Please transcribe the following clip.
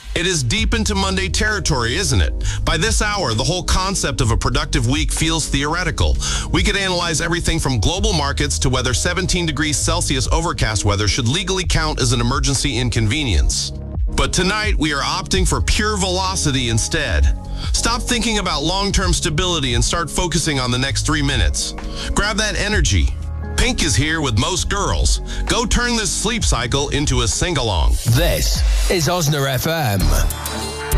It is deep into Monday territory, isn't it? By this hour, the whole concept of a productive week feels theoretical. We could analyze everything from global markets to whether 17 degrees Celsius overcast weather should legally count as an emergency inconvenience. But tonight, we are opting for pure velocity instead. Stop thinking about long-term stability and start focusing on the next 3 minutes. Grab that energy. Pink is here with most girls. Go turn this sleep cycle into a sing-along. This is Osna FM.